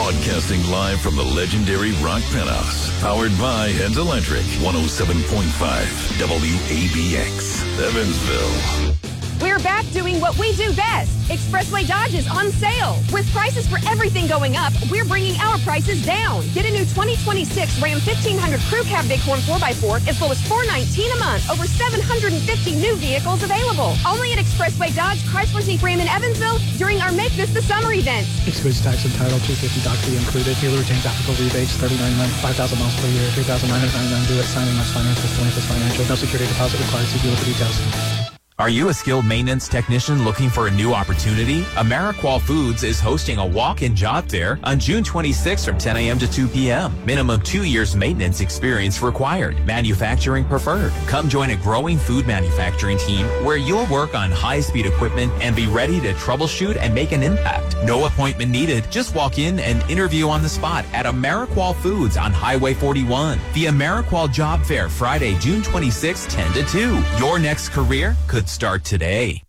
Broadcasting live from the legendary Rock Penthouse. Powered by Heads Electric, 107.5 WABX, Evansville. We're back doing what we do best. Expressway Dodge is on sale. With prices for everything going up, we're bringing our prices down. Get a new 2026 Ram 1500 Crew Cab Bighorn 4x4 as low as $419 a month. Over 750 new vehicles available. Only at Expressway Dodge, Chrysler Jeep Ram in Evansville during our Make This the Summer event. Excludes tax and title, $250 doc fee included. Dealer retains applicable rebates, $39 months, 5,000 miles per year, $3,999 due at signing must finance with Stellantis Financial. No security deposit required. See dealer for details. Are you a skilled maintenance technician looking for a new opportunity? AmeriQual Foods is hosting a walk-in job fair on June 26th from 10 a.m. to 2 p.m. Minimum 2 years maintenance experience required. Manufacturing preferred. Come join a growing food manufacturing team where you'll work on high-speed equipment and be ready to troubleshoot and make an impact. No appointment needed. Just walk in and interview on the spot at AmeriQual Foods on Highway 41. The AmeriQual Job Fair, Friday, June 26th, 10 to 2. Your next career could start today.